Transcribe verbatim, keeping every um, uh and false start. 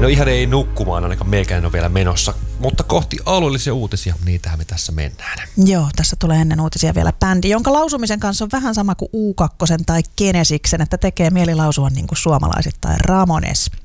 No ihan ei nukkumaan, ainakaan meikäinen on vielä menossa, mutta kohti alueellisia uutisia, niitähän me tässä mennään. Joo, tässä tulee ennen uutisia vielä bändi, jonka lausumisen kanssa on vähän sama kuin U kaksi tai Genesiksen, että tekee mieli lausua niin kuin suomalaisittain Ramones.